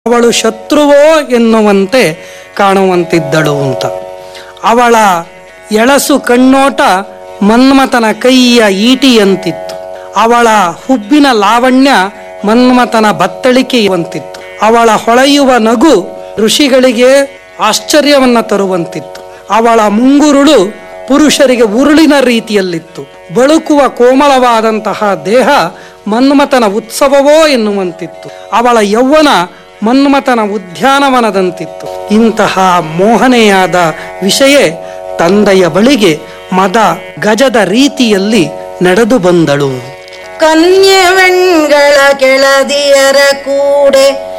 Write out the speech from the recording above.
ಅವಳು ಶತ್ರುವೋ ಎನ್ನುವಂತೆ ಕಾಣುವಂತಿದ್ದಳು ಅಂತ. ಅವಳ ಎಳಸು ಕಣ್ಣೋಟ ಮನ್ಮಥನ ಕೈಯ ಈಟಿಯಂತಿತ್ತು. ಅವಳ ಹುಬ್ಬಿನ ಲಾವಣ್ಯ ಮನ್ಮಥನ ಬತ್ತಳಿಕೆಯುವಂತಿತ್ತು. ಅವಳ ಹೊಳೆಯುವ ನಗು ಋಷಿಗಳಿಗೆ ಆಶ್ಚರ್ಯವನ್ನ ತರುವಂತಿತ್ತು. ಅವಳ ಮುಂಗುರುಳು ಪುರುಷರಿಗೆ ಉರುಳಿನ ರೀತಿಯಲ್ಲಿತ್ತು. ಬಳುಕುವ ಕೋಮಲವಾದಂತಹ ದೇಹ ಮನ್ಮಥನ ಉತ್ಸವವೋ ಎನ್ನುವಂತಿತ್ತು. ಅವಳ ಯೌವನ ಮನ್ಮಥನ ಉದ್ಯಾನವನದಂತಿತ್ತು. ಇಂತಹ ಮೋಹನೆಯಾದ ವಿಷಯ ತಂದೆಯ ಬಳಿಗೆ ಮದ ಗಜದ ರೀತಿಯಲ್ಲಿ ನಡೆದು ಬಂದಳು. ಕನ್ಯವೆಂಗಳ ಕೆಳದಿಯರ ಕೂಡೆ